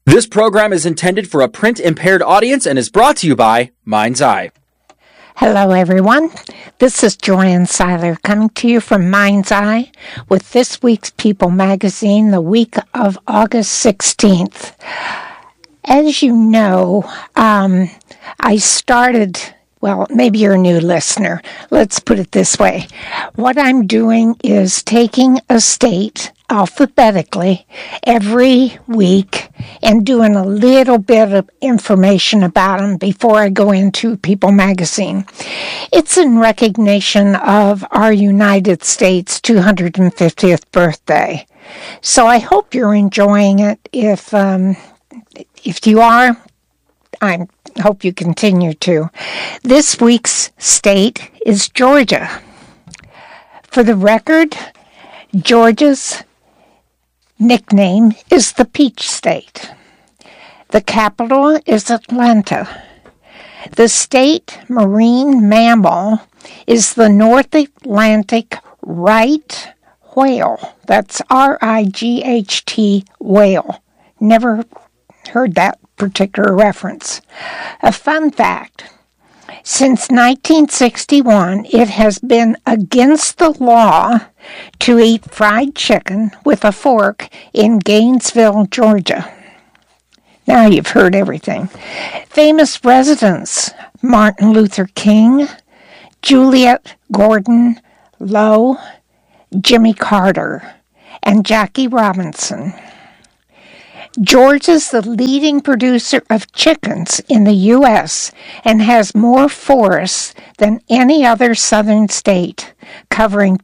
This program is intended for a print-impaired audience and is brought to you by Mind's Eye. Hello, everyone. This is Joanne Seiler coming to you from Mind's Eye with this week's People magazine, the week of August 16th. As you know, I started, well, maybe you're a new listener. Let's put it this way. What I'm doing is taking a state alphabetically every week and doing a little bit of information about them before I go into People magazine. It's in recognition of our United States 250th birthday. So I hope you're enjoying it. If you are, I hope you continue to. This week's state is Georgia. For the record, Georgia's nickname is the Peach State. The capital is Atlanta. The state marine mammal is the North Atlantic right whale. That's R-I-G-H-T, whale. Never heard that particular reference. A fun fact. Since 1961, it has been against the law to eat fried chicken with a fork in Gainesville, Georgia. Now you've heard everything. Famous residents: Martin Luther King, Juliette Gordon Low, Jimmy Carter, and Jackie Robinson. Georgia's the leading producer of chickens in the U.S. and has more forests than any other southern state, covering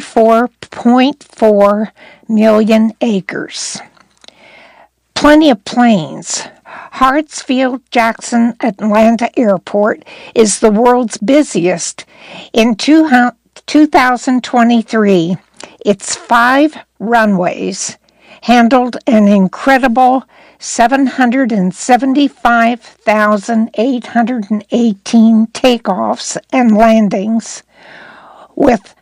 24.4 million acres. Plenty of planes. Hartsfield-Jackson Atlanta Airport is the world's busiest. In 2023, its 5 runways handled an incredible 775,818 takeoffs and landings, with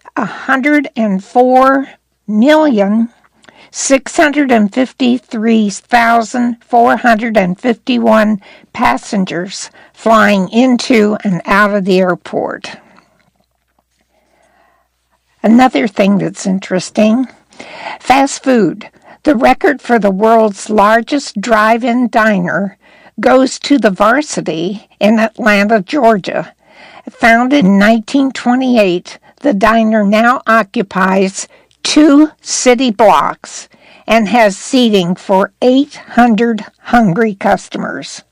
104,653,451 passengers flying into and out of the airport. Another thing that's interesting, fast food. The record for the world's largest drive-in diner goes to the Varsity in Atlanta, Georgia. Founded in 1928, the diner now occupies 2 city blocks and has seating for 800 hungry customers.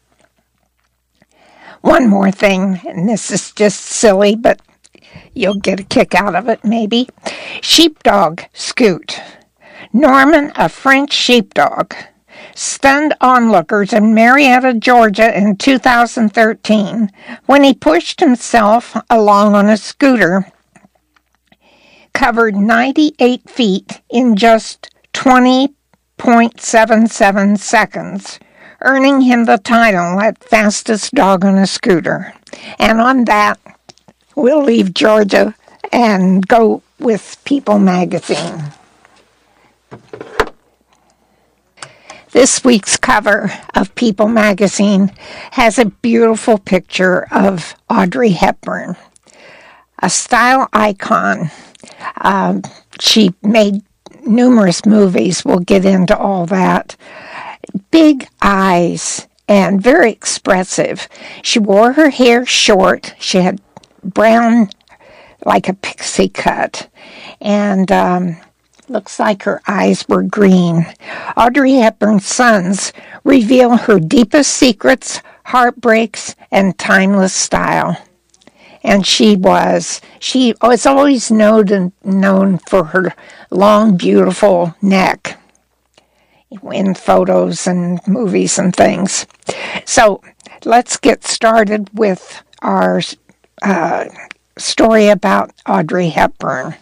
One more thing, and this is just silly, but you'll get a kick out of it maybe. Sheepdog Scoot. Norman, a French sheepdog, stunned onlookers in Marietta, Georgia in 2013 when he pushed himself along on a scooter, covered 98 feet in just 20.77 seconds, earning him the title at fastest dog on a scooter. And on that, we'll leave Georgia and go with People magazine. This week's cover of People magazine has a beautiful picture of Audrey Hepburn, a style icon. She made numerous movies. We'll get into all that. Big eyes and very expressive. She wore her hair short. She had brown, like a pixie cut, and looks like her eyes were green. Audrey Hepburn's sons reveal her deepest secrets, heartbreaks, and timeless style. And she was always known for her long, beautiful neck in photos and movies and things. So let's get started with our story about Audrey Hepburn.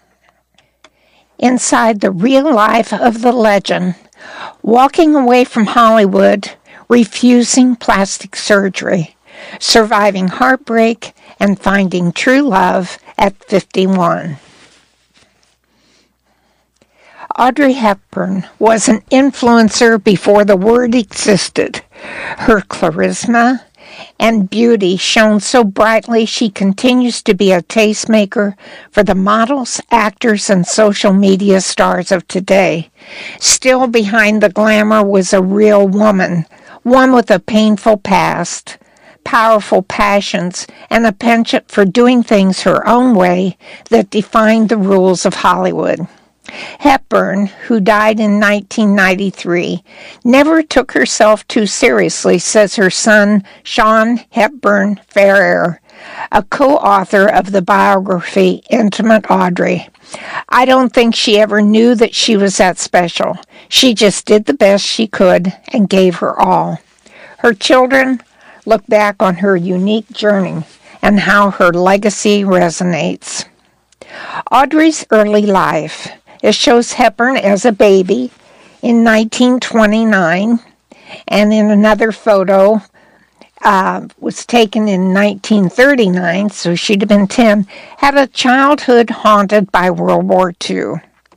Inside the real life of the legend, walking away from Hollywood, refusing plastic surgery, surviving heartbreak, and finding true love at 51. Audrey Hepburn was an influencer before the word existed. Her charisma and beauty shone so brightly she continues to be a tastemaker for the models, actors, and social media stars of today. Still behind the glamour was a real woman, one with a painful past, powerful passions, and a penchant for doing things her own way that defined the rules of Hollywood. Hepburn, who died in 1993, never took herself too seriously, says her son, Sean Hepburn Ferrer, a co-author of the biography Intimate Audrey. I don't think she ever knew that she was that special. She just did the best she could and gave her all. Her children look back on her unique journey and how her legacy resonates. Audrey's early life. It shows Hepburn as a baby in 1929, and in another photo was taken in 1939, so she'd have been 10, had a childhood haunted by World War II.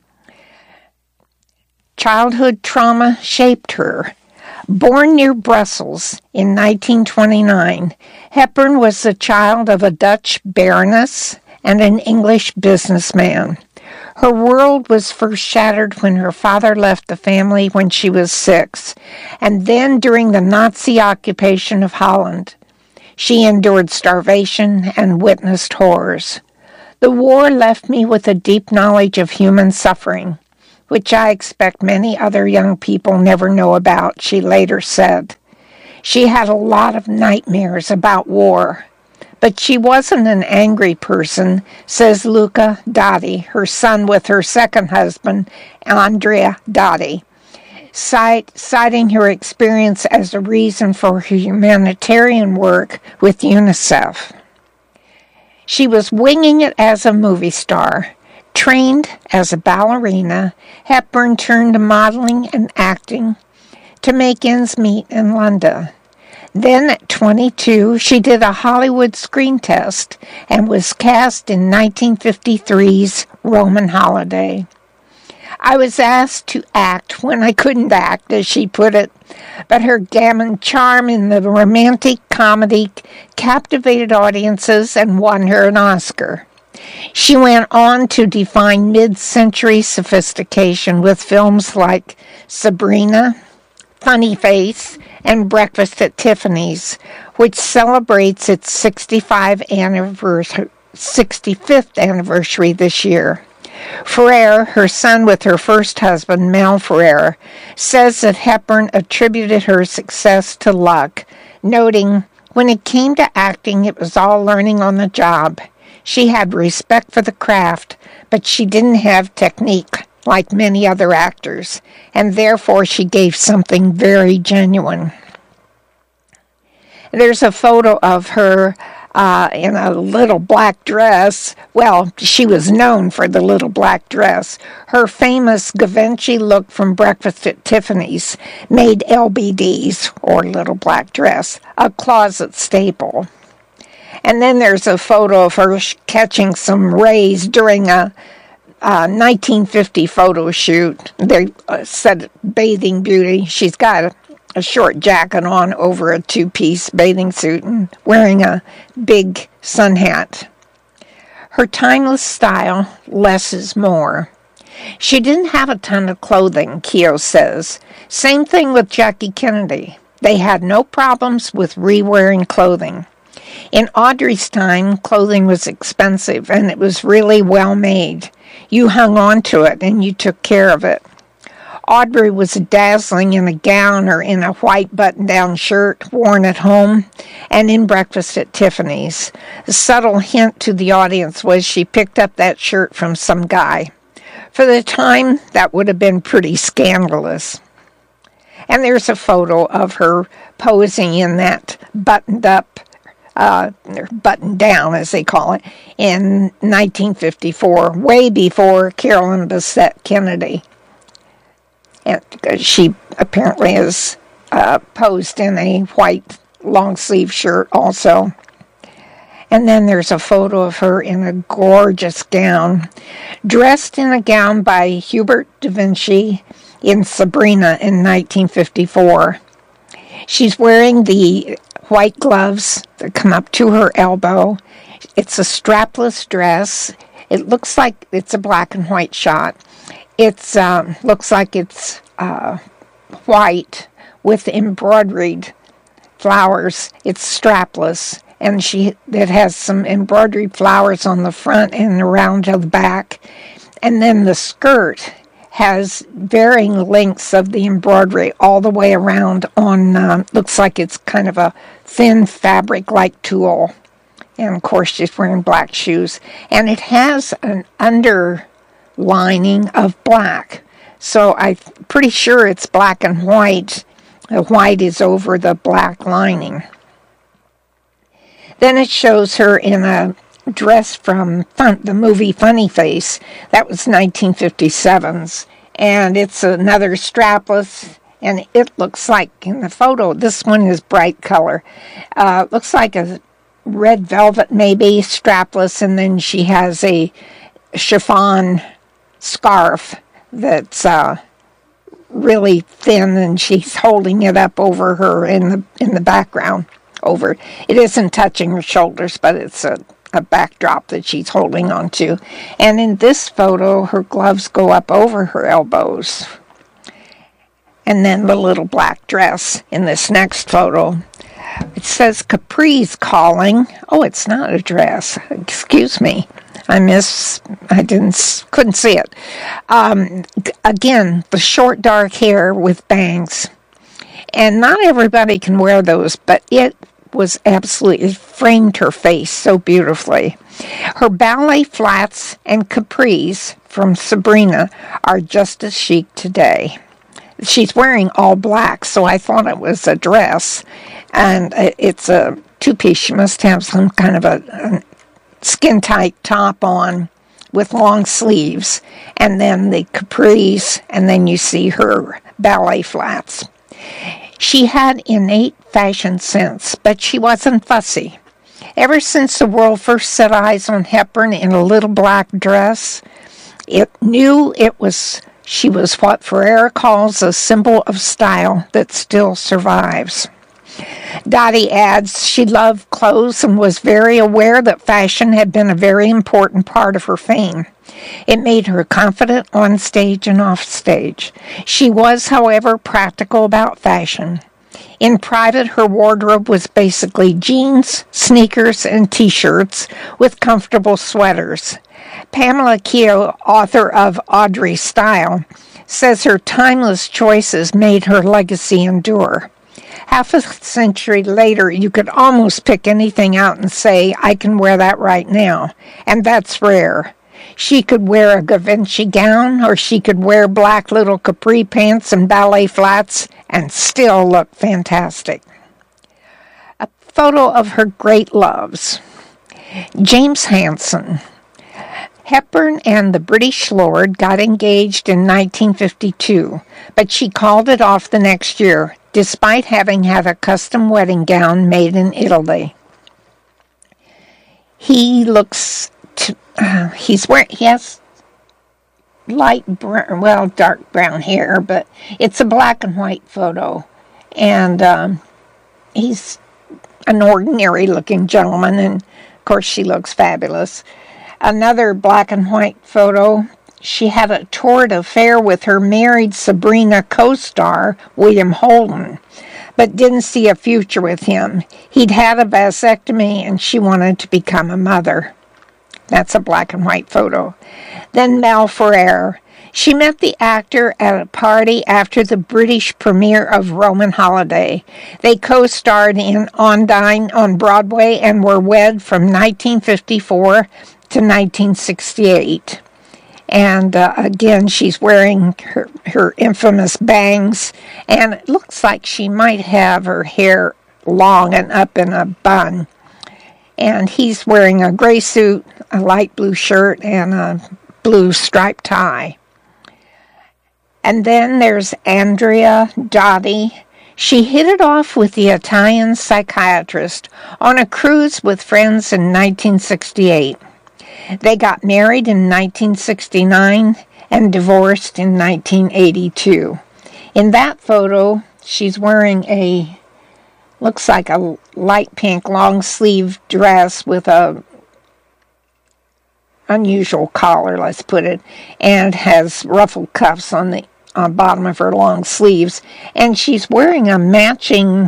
Childhood trauma shaped her. Born near Brussels in 1929, Hepburn was the child of a Dutch baroness and an English businessman. Her world was first shattered when her father left the family when she was 6, and then during the Nazi occupation of Holland. She endured starvation and witnessed horrors. The war left me with a deep knowledge of human suffering, which I expect many other young people never know about, she later said. She had a lot of nightmares about war. But she wasn't an angry person, says Luca Dotti, her son with her second husband, Andrea Dotti, citing her experience as a reason for her humanitarian work with UNICEF. She was winging it as a movie star. Trained as a ballerina, Hepburn turned to modeling and acting to make ends meet in London. Then at 22, she did a Hollywood screen test and was cast in 1953's Roman Holiday. I was asked to act when I couldn't act, as she put it, but her gammon charm in the romantic comedy captivated audiences and won her an Oscar. She went on to define mid-century sophistication with films like Sabrina, Funny Face, and Breakfast at Tiffany's, which celebrates its 65th anniversary this year. Ferrer, her son with her first husband, Mel Ferrer, says that Hepburn attributed her success to luck, noting, when it came to acting, it was all learning on the job. She had respect for the craft, but she didn't have technique like many other actors, and therefore she gave something very genuine. There's a photo of her in a little black dress. Well, she was known for the little black dress. Her famous Givenchy look from Breakfast at Tiffany's made LBDs, or little black dress, a closet staple. And then there's a photo of her catching some rays during a 1950 photo shoot. They said bathing beauty. She's got a short jacket on over a two-piece bathing suit and wearing a big sun hat. Her timeless style, less is more. She didn't have a ton of clothing, Keough says. Same thing with Jackie Kennedy. They had no problems with re-wearing clothing. In Audrey's time, clothing was expensive and it was really well made. You hung on to it and you took care of it. Audrey was dazzling in a gown or in a white button-down shirt worn at home and in Breakfast at Tiffany's. A subtle hint to the audience was she picked up that shirt from some guy. For the time, that would have been pretty scandalous. And there's a photo of her posing in that buttoned-up, buttoned down, as they call it, in 1954, way before Carolyn Bessette Kennedy. And she apparently is posed in a white long-sleeve shirt also. And then there's a photo of her in a gorgeous gown, dressed in a gown by Hubert da Vinci in Sabrina in 1954. She's wearing the white gloves that come up to her elbow. It's a strapless dress. It looks like it's a black and white shot. It looks like it's white with embroidered flowers. It's strapless, and it has some embroidered flowers on the front and around to the back. And then the skirt has varying lengths of the embroidery all the way around on, looks like it's kind of a thin fabric like tulle. And of course she's wearing black shoes. And it has an underlining of black. So I'm pretty sure it's black and white. The white is over the black lining. Then it shows her in a dress from the movie Funny Face. That was 1957's. And it's another strapless, and it looks like in the photo, this one is bright color. Looks like a red velvet maybe, strapless, and then she has a chiffon scarf that's really thin, and she's holding it up over her in the background. It isn't touching her shoulders, but it's a backdrop that she's holding on to. And in this photo, her gloves go up over her elbows. And then the little black dress in this next photo. It says Capri's calling. Oh, it's not a dress. Excuse me. Couldn't see it. Again, the short dark hair with bangs. And not everybody can wear those, but it was absolutely framed her face so beautifully. Her ballet flats and capris from Sabrina are just as chic today. She's wearing all black, so I thought it was a dress, and it's a two-piece. She must have some kind of a skin-tight top on with long sleeves, and then the capris, and then you see her ballet flats. She had innate fashion sense, but she wasn't fussy. Ever since the world first set eyes on Hepburn in a little black dress, it knew she was what Ferrer calls a symbol of style that still survives. Dottie adds she loved clothes and was very aware that fashion had been a very important part of her fame. It made her confident on stage and off stage. She was, however, practical about fashion. In private, her wardrobe was basically jeans, sneakers, and T-shirts with comfortable sweaters. Pamela Keogh, author of Audrey's Style, says her timeless choices made her legacy endure. Half a century later, you could almost pick anything out and say, I can wear that right now, and that's rare. She could wear a Givenchy gown, or she could wear black little capri pants and ballet flats and still look fantastic. A photo of her great loves. James Hansen. Hepburn and the British lord got engaged in 1952, but she called it off the next year, despite having had a custom wedding gown made in Italy. He has light brown, dark brown hair, but it's a black and white photo. And he's an ordinary looking gentleman, and of course she looks fabulous. Another black and white photo, she had a torrid affair with her married Sabrina co-star, William Holden, but didn't see a future with him. He'd had a vasectomy, and she wanted to become a mother. That's a black and white photo. Then Mel Ferrer. She met the actor at a party after the British premiere of Roman Holiday. They co-starred in Ondine on Broadway and were wed from 1954 to 1968. And again, she's wearing her infamous bangs, and it looks like she might have her hair long and up in a bun. And he's wearing a gray suit, a light blue shirt, and a blue striped tie. And then there's Andrea Dottie. She hit it off with the Italian psychiatrist on a cruise with friends in 1968. They got married in 1969 and divorced in 1982. In that photo, she's wearing looks like a light pink long sleeve dress with a unusual collar, let's put it, and has ruffled cuffs on the bottom of her long sleeves, and she's wearing a matching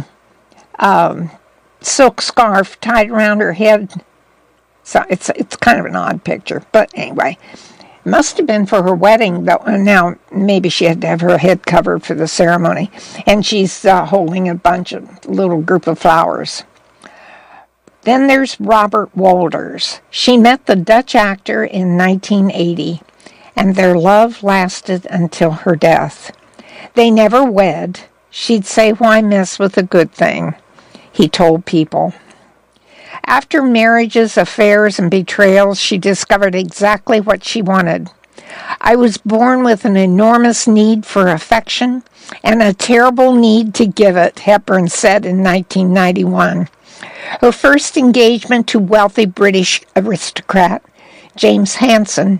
silk scarf tied around her head. So it's kind of an odd picture, but anyway, it must have been for her wedding, though. Now maybe she had to have her head covered for the ceremony, and she's holding a bunch of little group of flowers. Then there's Robert Wolders. She met the Dutch actor in 1980, and their love lasted until her death. They never wed. She'd say, "Why mess with a good thing?" he told People. After marriages, affairs, and betrayals, she discovered exactly what she wanted. "I was born with an enormous need for affection and a terrible need to give it," Hepburn said in 1991. Her first engagement to wealthy British aristocrat James Hanson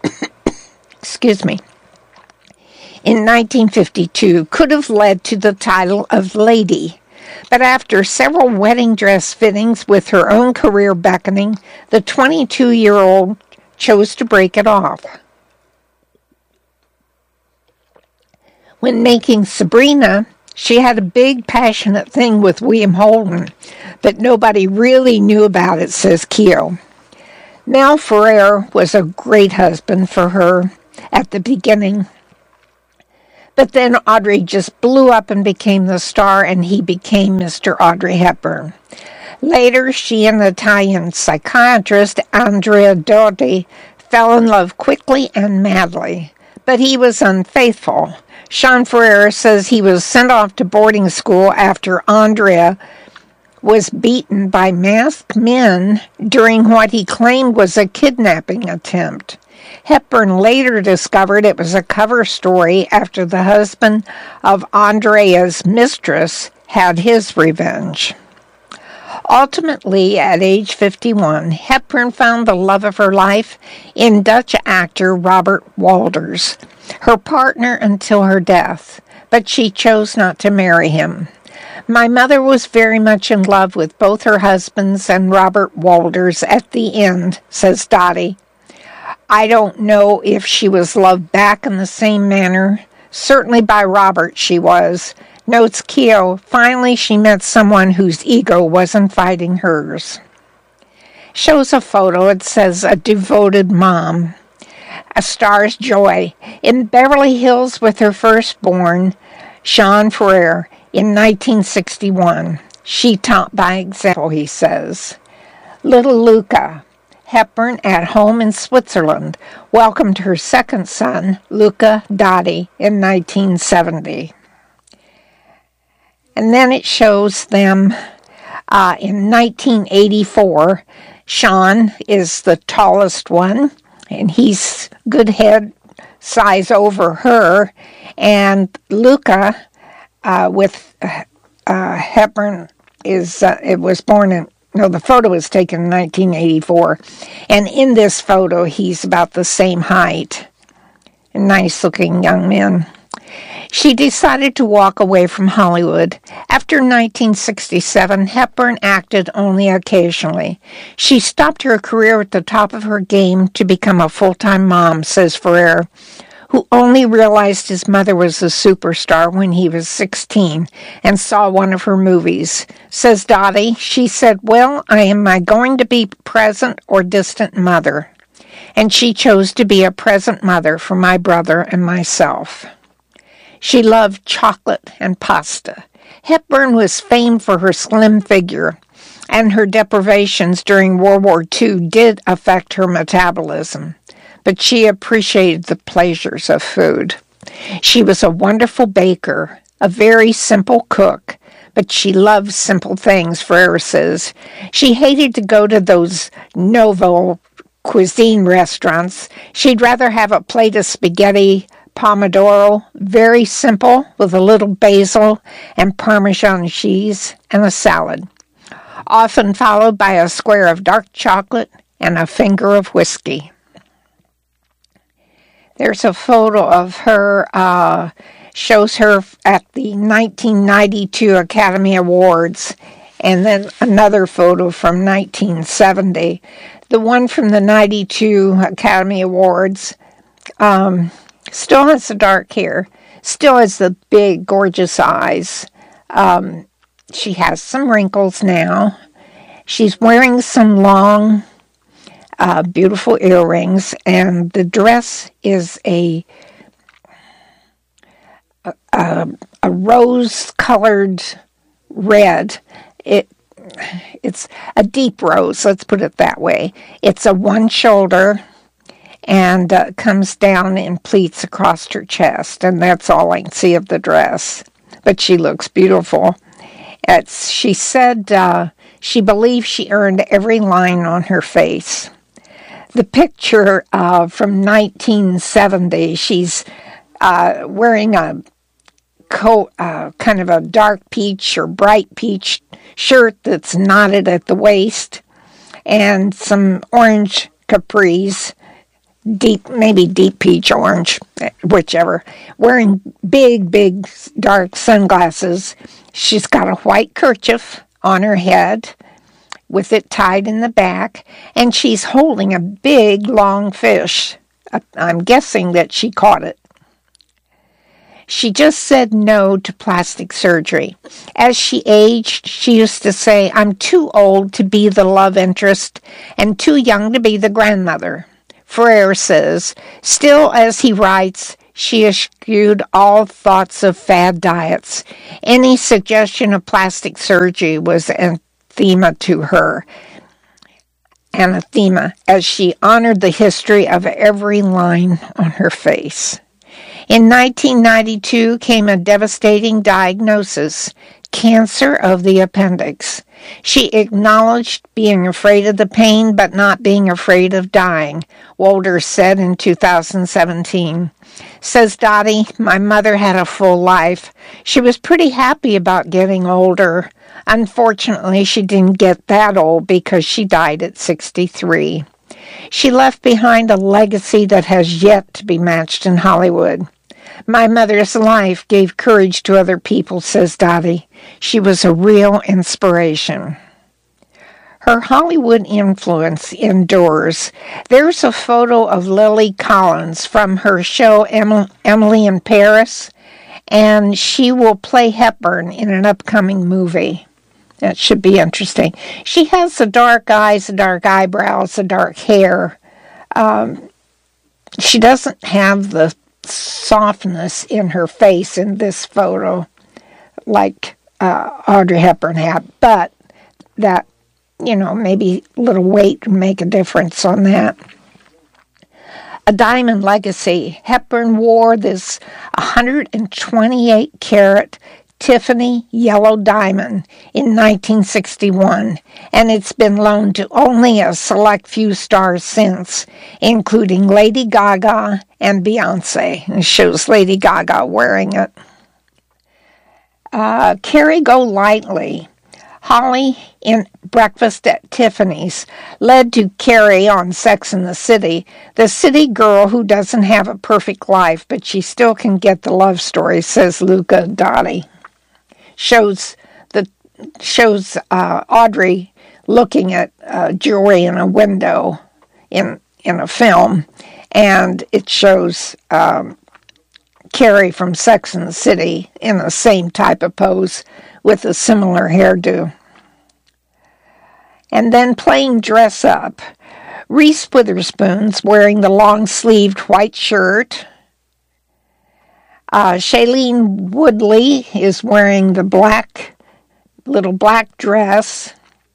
in 1952 could have led to the title of Lady. But after several wedding dress fittings with her own career beckoning, the 22-year-old chose to break it off. When making Sabrina, she had a big, passionate thing with William Holden, but nobody really knew about it, says Keogh. Mel Ferrer was a great husband for her at the beginning, but then Audrey just blew up and became the star, and he became Mr. Audrey Hepburn. Later, she and the Italian psychiatrist Andrea Dotti fell in love quickly and madly, but he was unfaithful. Sean Ferrer says he was sent off to boarding school after Andrea was beaten by masked men during what he claimed was a kidnapping attempt. Hepburn later discovered it was a cover story after the husband of Andrea's mistress had his revenge. Ultimately, at age 51, Hepburn found the love of her life in Dutch actor Robert Wolders, her partner until her death, but she chose not to marry him. "My mother was very much in love with both her husbands and Robert Wolders at the end," says Dottie. "I don't know if she was loved back in the same manner. Certainly by Robert she was," notes Keogh. Finally, she met someone whose ego wasn't fighting hers. Shows a photo. It says, "A devoted mom." A star's joy. In Beverly Hills with her firstborn, Sean Ferrer, in 1961. She taught by example, he says. Little Luca. Hepburn, at home in Switzerland, welcomed her second son, Luca Dotti, in 1970. And then it shows them in 1984. Sean is the tallest one, and he's good head size over her. And Luca, with Hepburn, the photo was taken in 1984. And in this photo, he's about the same height. A nice-looking young man. She decided to walk away from Hollywood. After 1967, Hepburn acted only occasionally. She stopped her career at the top of her game to become a full-time mom, says Ferrer, who only realized his mother was a superstar when he was 16 and saw one of her movies. Says Dottie, she said, "Well, am I going to be present or distant mother?" And she chose to be a present mother for my brother and myself. She loved chocolate and pasta. Hepburn was famed for her slim figure, and her deprivations during World War II did affect her metabolism, but she appreciated the pleasures of food. She was a wonderful baker, a very simple cook, but she loved simple things, Ferrer says. She hated to go to those novel cuisine restaurants. She'd rather have a plate of spaghetti, pomodoro, very simple, with a little basil and Parmesan cheese and a salad, often followed by a square of dark chocolate and a finger of whiskey. There's a photo of her, shows her at the 1992 Academy Awards, and then another photo from 1970. The one from the 92 Academy Awards still has the dark hair, still has the big, gorgeous eyes. She has some wrinkles now. She's wearing some long, beautiful earrings, and the dress is a rose-colored red. It's a deep rose, let's put it that way. It's a one shoulder and comes down in pleats across her chest, and that's all I can see of the dress. But she looks beautiful. She said she believes she earned every line on her face. The picture from 1970, she's wearing a coat, kind of a dark peach or bright peach shirt that's knotted at the waist, and some orange capris, maybe deep peach orange, whichever, wearing big dark sunglasses. She's got a white kerchief on her head with it tied in the back, and she's holding a big long fish. I'm guessing that she caught it. She just said no to plastic surgery. As she aged, she used to say, "I'm too old to be the love interest and too young to be the grandmother." Frere says, still as he writes, she eschewed all thoughts of fad diets. Any suggestion of plastic surgery was anathema to her. Anathema, as she honored the history of every line on her face. In 1992 came a devastating diagnosis, cancer of the appendix. She acknowledged being afraid of the pain, but not being afraid of dying, Wolder said in 2017. Says Dottie, "My mother had a full life. She was pretty happy about getting older. Unfortunately, she didn't get that old because she died at 63. She left behind a legacy that has yet to be matched in Hollywood. My mother's life gave courage to other people," says Dottie. "She was a real inspiration." Her Hollywood influence endures. There's a photo of Lily Collins from her show Emily in Paris, and she will play Hepburn in an upcoming movie. That should be interesting. She has the dark eyes, the dark eyebrows, the dark hair. She doesn't have the softness in her face in this photo like Audrey Hepburn had, but that, maybe a little weight would make a difference on that. A diamond legacy. Hepburn wore this 128-carat Tiffany yellow diamond in 1961, and it's been loaned to only a select few stars since, including Lady Gaga and Beyonce. It shows Lady Gaga wearing it. Carrie Golightly. Holly in Breakfast at Tiffany's led to Carrie on Sex and the City, the city girl who doesn't have a perfect life, but she still can get the love story, says Luca Dottie. Shows Audrey looking at jewelry in a window in a film, and it shows Carrie from Sex and the City in the same type of pose with a similar hairdo. And then playing dress up. Reese Witherspoon's wearing the long-sleeved white shirt. Shailene Woodley is wearing the little black dress.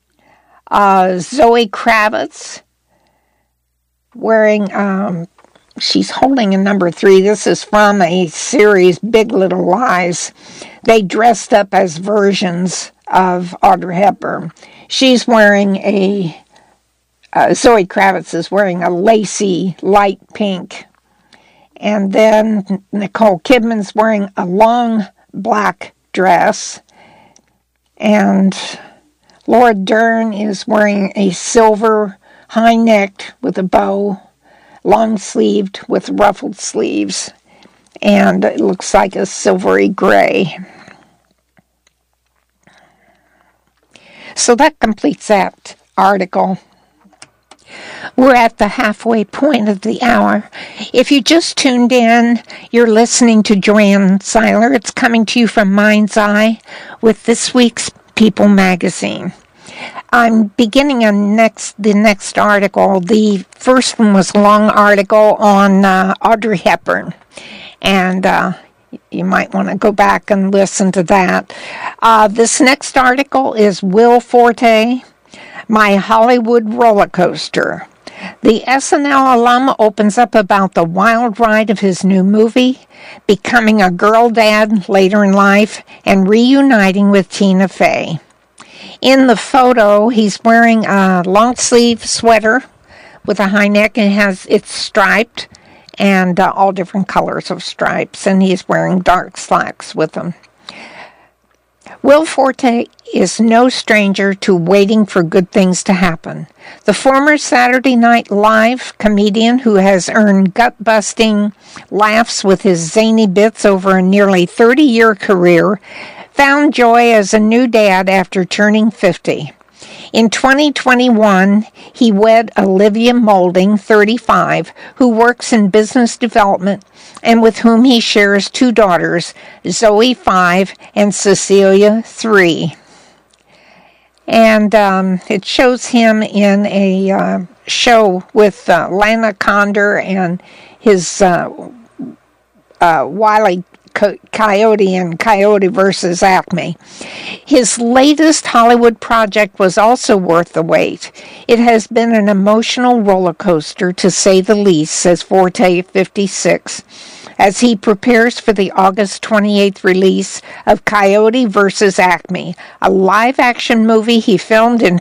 Zoe Kravitz wearing, she's holding a number 3. This is from a series, Big Little Lies. They dressed up as versions of Audrey Hepburn. She's wearing Zoe Kravitz is wearing a lacy light pink, And then Nicole Kidman's wearing a long black dress. And Laura Dern is wearing a silver high-necked with a bow, long-sleeved with ruffled sleeves. And it looks like a silvery gray. So that completes that article. We're at the halfway point of the hour. If you just tuned in, you're listening to Joanne Seiler. It's coming to you from Mind's Eye with this week's People magazine. I'm beginning the next article. The first one was a long article on Audrey Hepburn, and you might want to go back and listen to that. This next article is Will Forte, My Hollywood Roller Coaster. The SNL alum opens up about the wild ride of his new movie, becoming a girl dad later in life, and reuniting with Tina Fey. In the photo, he's wearing a long-sleeve sweater with a high neck, and it's striped, and all different colors of stripes, and he's wearing dark slacks with them. Will Forte is no stranger to waiting for good things to happen. The former Saturday Night Live comedian who has earned gut-busting laughs with his zany bits over a nearly 30-year career found joy as a new dad after turning 50. In 2021, he wed Olivia Moulding, 35, who works in business development and with whom he shares two daughters, Zoe, 5, and Cecilia, 3. And it shows him in a show with Lana Condor and his Wile E. Coyote and Coyote versus Acme. His latest Hollywood project was also worth the wait. It has been an emotional roller coaster, to say the least, says Forte, 56, as he prepares for the August 28th release of Coyote vs. Acme, a live-action movie he filmed in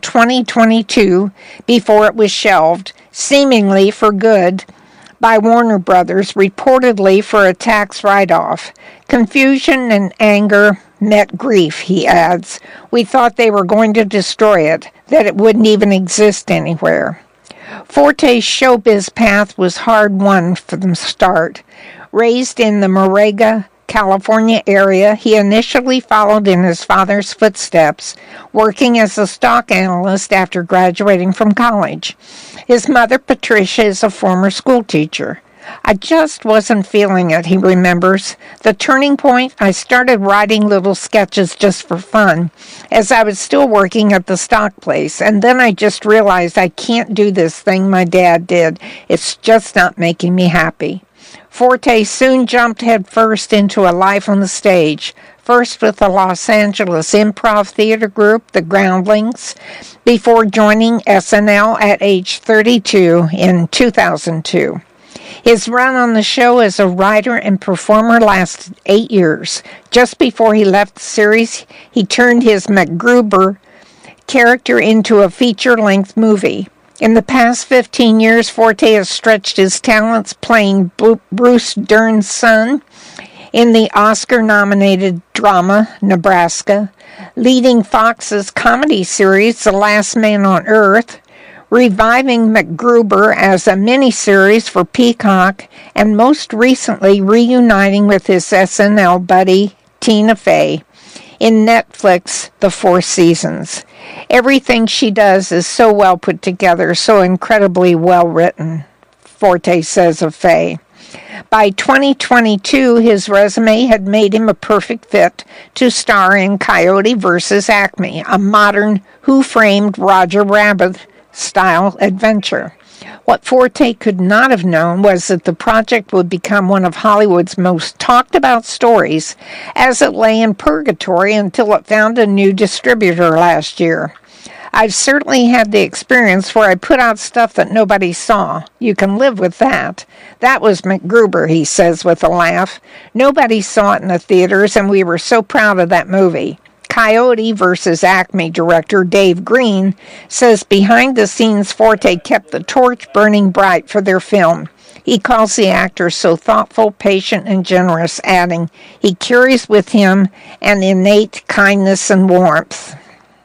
2022 before it was shelved, seemingly for good, by Warner Brothers, reportedly for a tax write-off. Confusion and anger met grief, he adds. We thought they were going to destroy it, that it wouldn't even exist anywhere. Forte's showbiz path was hard-won from the start. Raised in the Moraga, California area, he initially followed in his father's footsteps, working as a stock analyst after graduating from college. His mother, Patricia, is a former school teacher. I just wasn't feeling it, he remembers. The turning point, I started writing little sketches just for fun, as I was still working at the stock place, and then I just realized I can't do this thing my dad did. It's just not making me happy. Forte soon jumped headfirst into a life on the stage, first with the Los Angeles improv theater group, the Groundlings, before joining SNL at age 32 in 2002. His run on the show as a writer and performer lasted 8 years. Just before he left the series, he turned his MacGruber character into a feature-length movie. In the past 15 years, Forte has stretched his talents playing Bruce Dern's son in the Oscar-nominated drama Nebraska, leading Fox's comedy series The Last Man on Earth, reviving MacGruber as a miniseries for Peacock, and most recently reuniting with his SNL buddy Tina Fey in Netflix The Four Seasons. Everything she does is so well put together, so incredibly well written, Forte says of Fey. By 2022, his resume had made him a perfect fit to star in Coyote vs. Acme, a modern Who Framed Roger Rabbit-style adventure. What Forte could not have known was that the project would become one of Hollywood's most talked-about stories, as it lay in purgatory until it found a new distributor last year. I've certainly had the experience where I put out stuff that nobody saw. You can live with that. That was MacGruber, he says with a laugh. Nobody saw it in the theaters, and we were so proud of that movie. Coyote vs. Acme director Dave Green says behind the scenes Forte kept the torch burning bright for their film. He calls the actor so thoughtful, patient, and generous, adding, he carries with him an innate kindness and warmth.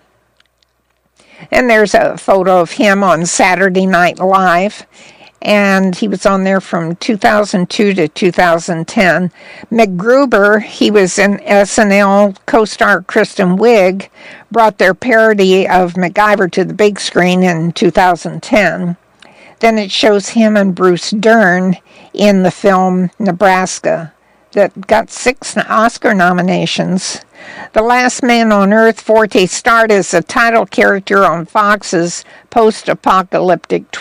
And there's a photo of him on Saturday Night Live, and he was on there from 2002 to 2010. MacGruber, he was in SNL. Co-star Kristen Wiig brought their parody of MacGyver to the big screen in 2010. Then it shows him and Bruce Dern in the film Nebraska that got 6 Oscar nominations. The Last Man on Earth, Forte starred as a title character on Fox's post-apocalyptic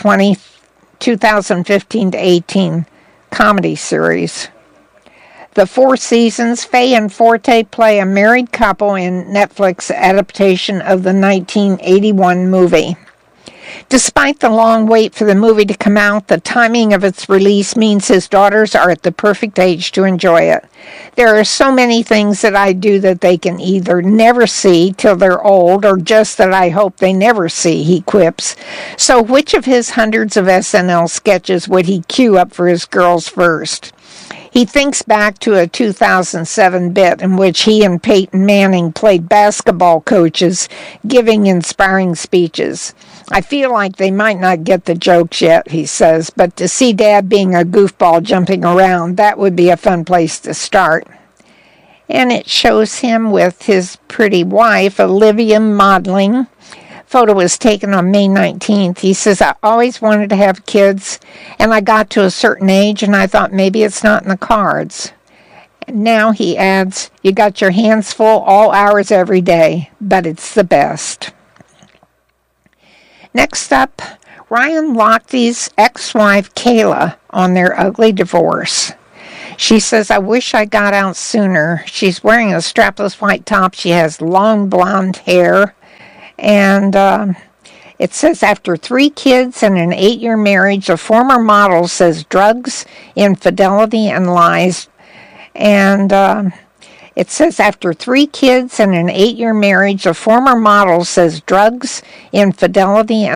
2015-18 comedy series. The Four Seasons, Faye and Forte play a married couple in Netflix adaptation of the 1981 movie. Despite the long wait for the movie to come out, the timing of its release means his daughters are at the perfect age to enjoy it. There are so many things that I do that they can either never see till they're old or just that I hope they never see, he quips. So which of his hundreds of SNL sketches would he cue up for his girls first? He thinks back to a 2007 bit in which he and Peyton Manning played basketball coaches, giving inspiring speeches. I feel like they might not get the jokes yet, he says, but to see Dad being a goofball jumping around, that would be a fun place to start. And it shows him with his pretty wife, Olivia, modeling. Photo was taken on May 19th. He says, I always wanted to have kids, and I got to a certain age, and I thought maybe it's not in the cards. And now, he adds, you got your hands full all hours every day, but it's the best. Next up, Ryan Lochte's ex-wife, Kayla, on their ugly divorce. She says, I wish I got out sooner. She's wearing a strapless white top. She has long blonde hair. And it says, after 3 kids and an 8-year marriage, a former model says drugs, infidelity, and lies. And it says, after 3 kids and an 8-year marriage, a former model says drugs, infidelity, and